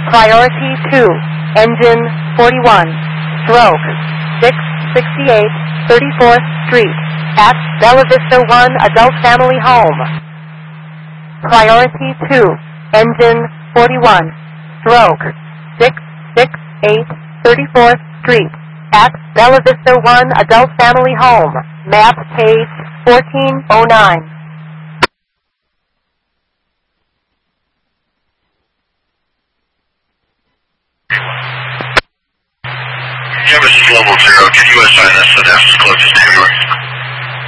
Priority 2, engine 41, stroke 668 34th Street at Bella Vista 1 adult family home. Priority 2, engine 41, stroke 668 34th Street at Bella Vista 1 adult family home. Map page 1409. This is Level 0. Can you assign us the next closest ambulance?